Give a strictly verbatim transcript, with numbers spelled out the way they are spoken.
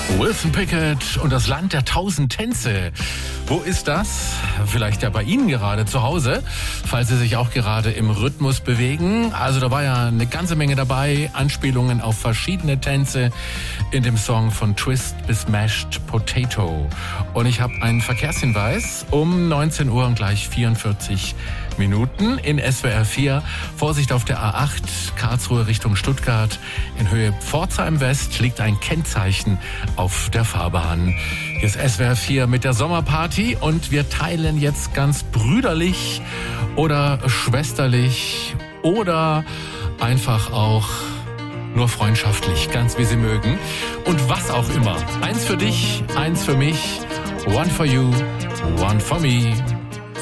Wilson Pickett und das Land der tausend Tänze. Wo ist das? Vielleicht ja bei Ihnen gerade zu Hause, falls Sie sich auch gerade im Rhythmus bewegen. Also da war ja eine ganze Menge dabei, Anspielungen auf verschiedene Tänze in dem Song von Twist bis Mashed Potato. Und ich habe einen Verkehrshinweis um neunzehn Uhr und gleich vierundvierzig Minuten in S W R vier. Vorsicht auf der A acht, Karlsruhe Richtung Stuttgart. In Höhe Pforzheim West liegt ein Kennzeichen auf der Fahrbahn. Hier ist S W R vier mit der Sommerparty und wir teilen jetzt ganz brüderlich oder schwesterlich oder einfach auch nur freundschaftlich, ganz wie Sie mögen. Und was auch immer. Eins für dich, eins für mich. One for you, one for me.